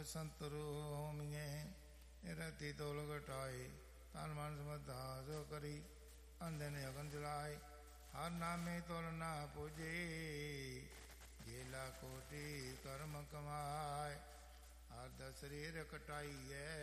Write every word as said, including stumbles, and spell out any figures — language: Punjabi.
ਸੰਤਰੂ ਹੋਮੀਏ ਰਤੀ ਤੋਲ ਘਟਾਏ ਤਨ ਮਨ ਸਮਧਾ ਸੋ ਕਰੀ ਅੰਧਨ ਅਗਨ ਜਲਾਏ ਹਰ ਨਾਮੇ ਤੋਲ ਨਾ ਪੂਜੇ ਜੇਲਾ ਕੋਟੀ ਕਰਮ ਕਮਾਏ ਅਰਧ ਸਰੀਰ ਕਟਾਈਐ